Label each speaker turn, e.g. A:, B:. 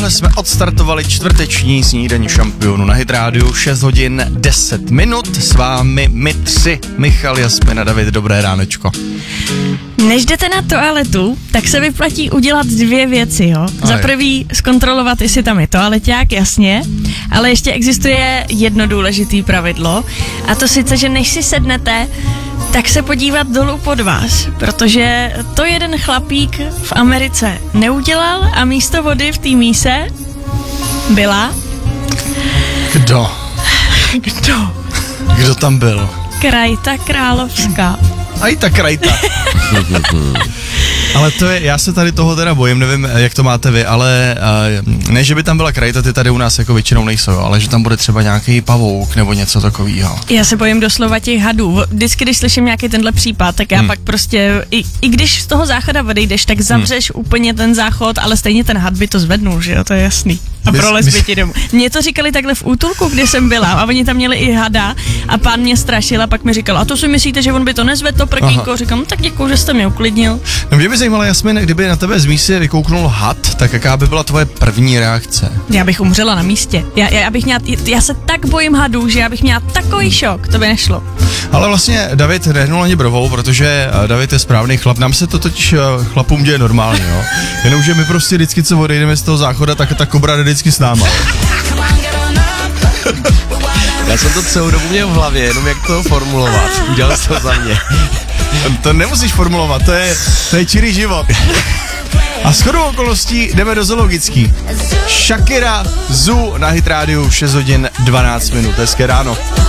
A: Takhle jsme odstartovali čtvrteční snídaní šampionu na Hit Radio, 6 hodin 10 minut, s vámi my tři, Michal, Jasmina, David, dobré ránečko.
B: Než jdete na toaletu, tak se vyplatí udělat dvě věci, jo. Za prvý zkontrolovat, jestli tam je toaleťák, jasně, ale ještě existuje jedno důležité pravidlo, a to sice, že než si sednete, tak se podívat dolů pod vás, protože to jeden chlapík v Americe neudělal a místo vody v té míse byla...
A: Kdo?
B: Kdo?
A: Kdo tam byl?
B: Krajta královská.
A: Aj ta krajta. Ale to je, já se tady toho teda bojím, nevím, jak to máte vy, ale ne, že by tam byla krajta, ty tady u nás jako většinou nejsou, ale že tam bude třeba nějaký pavouk nebo něco takového.
B: Já se bojím doslova těch hadů. Vždycky, když slyším nějaký tenhle případ, tak já pak prostě, i když z toho záchoda odejdeš, tak zavřeš úplně ten záchod, ale stejně ten had by to zvednul, že jo, to je jasný. A prolez by ti domů. Mně to říkali takhle v útulku, kde jsem byla, a oni tam měli i hada a pán mě strašil a pak mi říkal, a to si myslíte, že on by to nezvedl, to prkínko? Říkám, no tak děkuju, že jste mě uklidnil.
A: No mě by zajímalo, Jasmin, kdyby na tebe z mísy vykouknul had, tak jaká by byla tvoje první reakce?
B: Já bych umřela na místě. Já se tak bojím hadů, že já bych měla takový šok, to by nešlo.
A: Ale vlastně David nehnul ani brovou, protože David je správný chlap. Nám se to totiž chlapům děje normálně, jo. Jenomže my prostě vždycky, co odejdeme z toho záchoda, tak ta kobra jde vždycky s náma.
C: Já jsem to celou dobu měl v hlavě, jenom jak to formulovat. Udělal jsi to za mě.
A: To nemusíš formulovat, to je čirý život. A shodou okolností jdeme do zoologický. Shakira Zoo na Hit Radio, 6 hodin 12 minut. Hezké ráno.